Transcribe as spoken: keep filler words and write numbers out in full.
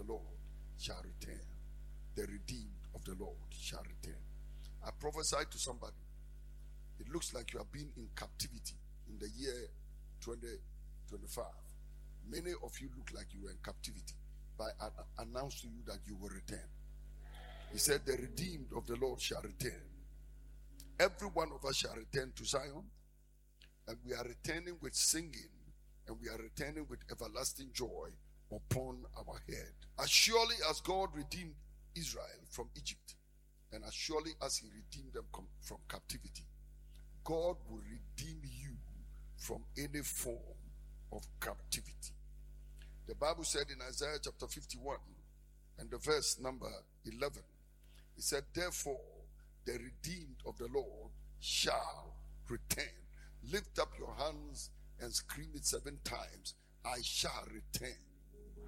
Lord shall return. The redeemed of the Lord shall return. I prophesy to somebody. It looks like you have been in captivity in the year twenty twenty-five. Many of you look like you were in captivity, but I announce to you that you will return. He said, the redeemed of the Lord shall return. Every one of us shall return to Zion, and we are returning with singing, and we are returning with everlasting joy upon our head. As surely as God redeemed Israel from Egypt, and as surely as he redeemed them from captivity, God will redeem you from any form of captivity. The Bible said in Isaiah chapter fifty-one and the verse number eleven, it said, therefore the redeemed of the Lord shall return. Lift up your hands and scream it seven times. I shall return.